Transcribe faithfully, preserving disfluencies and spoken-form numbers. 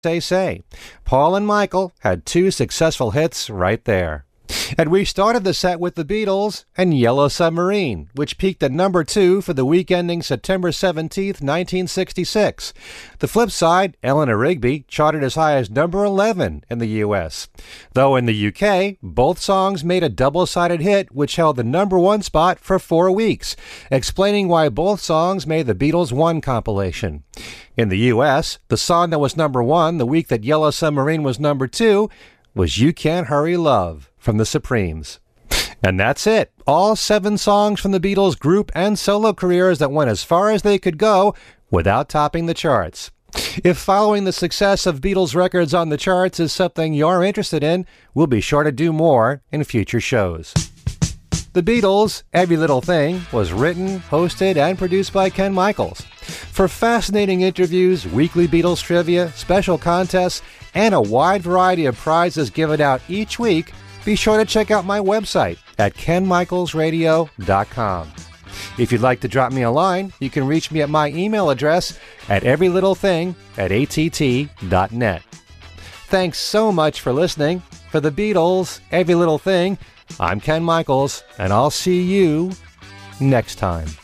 Say Say. Paul and Michael had two successful hits right there. And we started the set with the Beatles and Yellow Submarine, which peaked at number two for the week ending September seventeenth, nineteen sixty-six. The flip side, Eleanor Rigby, charted as high as number eleven in the U S. Though in the U K, both songs made a double-sided hit which held the number one spot for four weeks, explaining why both songs made the Beatles One compilation. In the U S, the song that was number one the week that Yellow Submarine was number two was You Can't Hurry Love from the Supremes. And that's it. All seven songs from the Beatles' group and solo careers that went as far as they could go without topping the charts. If following the success of Beatles records on the charts is something you're interested in, we'll be sure to do more in future shows. The Beatles' Every Little Thing was written, hosted, and produced by Ken Michaels. For fascinating interviews, weekly Beatles trivia, special contests, and a wide variety of prizes given out each week, be sure to check out my website at ken michaels radio dot com. If you'd like to drop me a line, you can reach me at my email address at everylittlething at a t t dot net. Thanks so much for listening. For the Beatles' Every Little Thing, I'm Ken Michaels, and I'll see you next time.